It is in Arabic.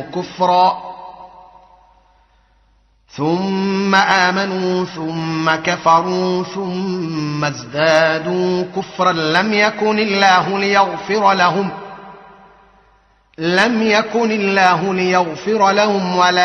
كفرا ثم آمنوا ثم كفروا ثم ازدادوا كفرا لم يكن الله ليغفر لهم ولا